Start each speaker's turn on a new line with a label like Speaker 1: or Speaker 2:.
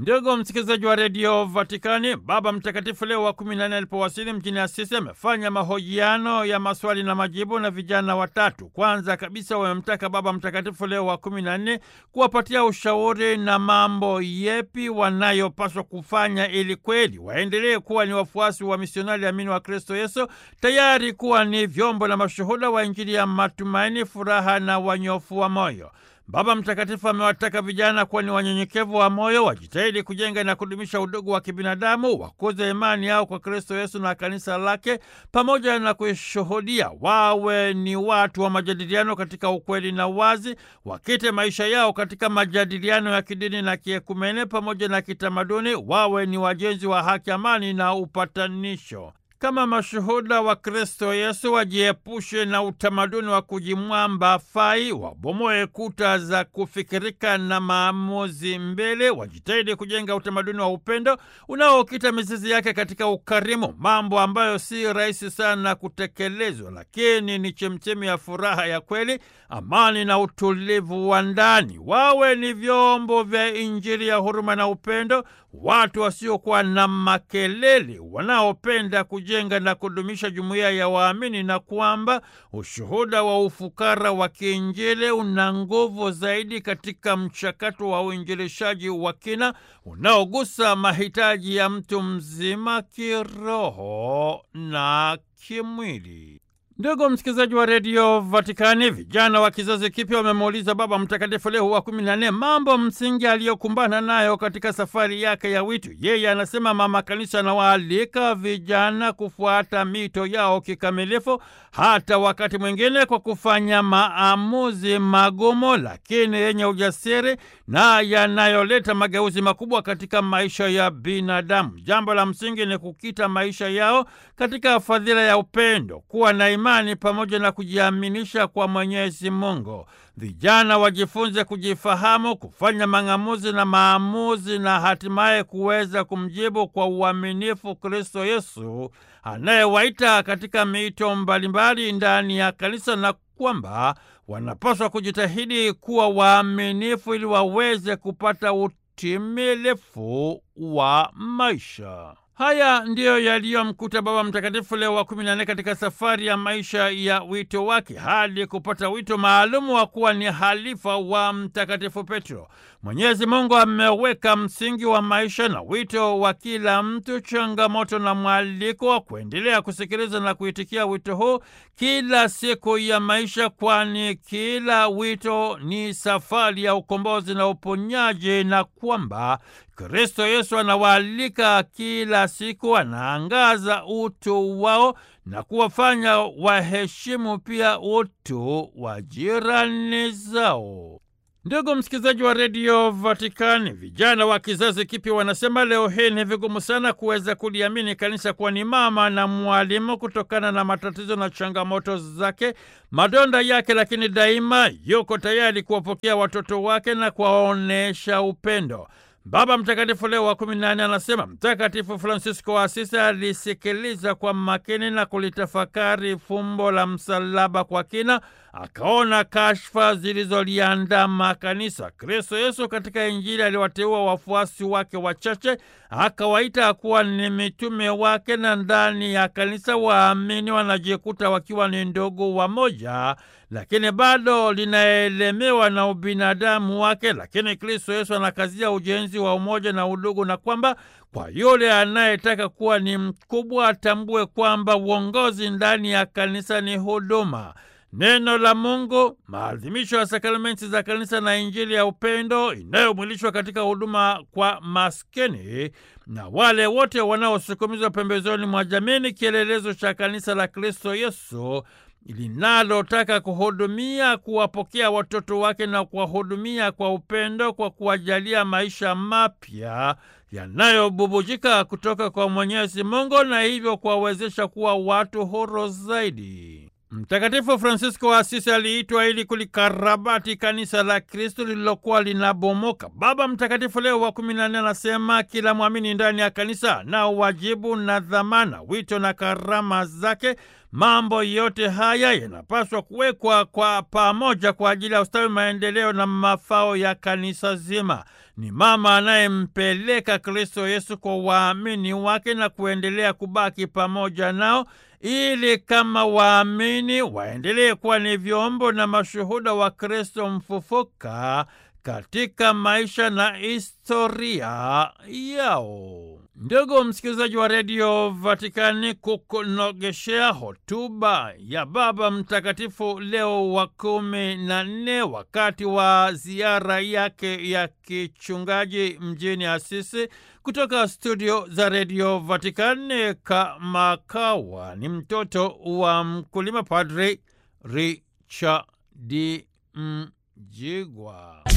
Speaker 1: Ndugu msikilizaji wa redio Vatikani, Baba Mtakatifu Leo wa 14 alipowasili mjini Asisi amefanya mahojiano ya maswali na majibu na vijana watatu. Kwanza kabisa wamemtaka Baba Mtakatifu Leo wa 14 kuwapatia ushauri na mambo yepi wanayopaswa kufanya ili kweli waendelee kuwa ni wafuasi wa misionari amini wa Kristo Yesu, tayari kuwa ni vyombo na mashuhuda wa Injili ya matumaini, furaha na wanyofu wa moyo. Baba Mtakatifu amewataka vijana kuwa ni wanyenyekevu wa moyo, wajitahidi kujenga na kudumisha udugu wa kibinadamu, wakuze imani yao kwa Kristo Yesu na kanisa lake, pamoja na kuishuhudia, wawe ni watu wa majadiliano katika ukweli na wazi, wakite maisha yao katika majadiliano ya kidini na kiekumene pamoja na kitamaduni, wawe ni wajenzi wa haki, amani na upatanisho. Kama mashuhuda wa Kristo Yesu wajiepushe na utamaduni wa kujimwamba fai, wabomoe kuta za kufikirika na maamuzi mbele, wajitahidi kujenga utamaduni wa upendo unaokita mizizi yake katika ukarimu, mambo ambayo si rahisi sana kutekelezwa, lakini ni chemchemi ya furaha ya kweli, amani na utulivu wa ndani. Wawe ni vyombo vya Injili ya huruma na upendo, watu wasiokuwa na makelele, wanaopenda kujenga na kudumisha jumuiya ya waamini, na kwamba ushuhuda wa ufukara wa kiinjili una nguvu zaidi katika mchakato wa uinjilishaji wa kina unaogusa mahitaji ya mtu mzima kiroho na kimwili. Ndugu msikilizaji wa redio Vatikani, vijana wa kizazi kipya wamemuuliza Baba Mtakatifu Leo wa 14 mambo msingi aliyokumbana nayo katika safari yake ya wito. Yeye anasema Mama Kanisa anawaalika vijana kufuata mito yao kikamilifu, hata wakati mwingine kwa kufanya maamuzi magumu lakini yenye ujasiri na yanayoleta mageuzi makubwa katika maisha ya binadamu. Jambo la msingi ni kukita maisha yao katika fadhila ya upendo, kuwa na imani pamoja na kujiaminisha kwa Mwenyezi Mungu. Vijana wajifunze kujifahamu, kufanya mang'amuzi na maamuzi, na hatimaye kuweza kumjibu kwa uaminifu Kristo Yesu anayewaita katika mito mbalimbali ndani ya kanisa, na kwamba wanapaswa kujitahidi kuwa waaminifu ili waweze kupata utimilifu wa maisha. Haya ndiyo yaliyomkuta Baba Mtakatifu Leo wa 14 katika safari ya maisha ya wito wake hadi kupata wito maalumu wa kuwa ni halifa wa Mtakatifu Petro. Mwenyezi Mungu ameweka msingi wa maisha na wito wa kila mtu, changamoto na mwaliko wa kuendelea kusikiliza na kuitikia wito huu kila siku ya maisha, kwani kila wito ni safari ya ukombozi na uponyaji, na kwamba Kristo Yesu anawaalika kila siku, anaangaza utu wao na kuwafanya waheshimu pia utu wa jirani zao. Ndugu msikilizaji wa redio Vatikani, vijana wa kizazi kipya wanasema leo hii ni vigumu sana kuweza kuliamini kanisa kuwa ni mama na mwalimu kutokana na matatizo na changamoto zake, madonda yake, lakini daima yuko tayari kuwapokea watoto wake na kuwaonesha upendo. Baba Mtakatifu Leo wa 14 anasema Mtakatifu Fransisko wa Asisi alisikiliza kwa makini na kulitafakari fumbo la msalaba kwa kina, akaona kashfa zilizoliandama kanisa. Kristo Yesu katika Injili aliwateua wafuasi wake wachache, akawaita kuwa ni mitume wake, na ndani ya kanisa waamini wanajikuta wakiwa ni ndugu wamoja, lakini bado linaelemewa na ubinadamu wake. Lakini Kristo Yesu anakazia ujenzi wa umoja na udugu, na kwamba kwa yule anayetaka kuwa ni mkubwa atambue kwamba uongozi ndani ya kanisa ni huduma. Neno la Mungu, maadhimisho ya sakramenti za kanisa na Injili ya upendo inayomwilishwa katika huduma kwa maskini na wale wote wanaosukumizwa pembezoni mwa jamii ni kielelezo cha kanisa la Kristo Yesu linalotaka kuhudumia, kuwapokea watoto wake na kuwahudumia kwa upendo, kwa kuwajalia maisha mapya yanayobubujika kutoka kwa Mwenyezi Mungu, na hivyo kuwawezesha kuwa watu huru zaidi. Mtakatifu Fransisko wa Asisi aliitwa ili kulikarabati kanisa la Kristo lililokuwa linabomoka. Baba Mtakatifu Leo wa 14 anasema kila mwamini ndani ya kanisa na wajibu na dhamana, wito na karama zake. Mambo yote haya yanapaswa kuwekwa kwa pamoja kwa ajili ya ustawi, maendeleo na mafao ya kanisa zima. Ni mama anayempeleka Kristo Yesu kwa waamini wake na kuendelea kubaki pamoja nao ili kama waamini waendelee kuwa ni vyombo na mashuhuda wa Kristo mfufuka katika maisha na historia yao. Ndugu msikilizaji wa redio Vatikani, kukunogeshea hotuba ya Baba Mtakatifu Leo wa 14 wakati wa ziara yake ya kichungaji mjini Asisi, kutoka studio za redio Vatikani, kama kawa ni mtoto wa mkulima, Padre Richard Mjigwa.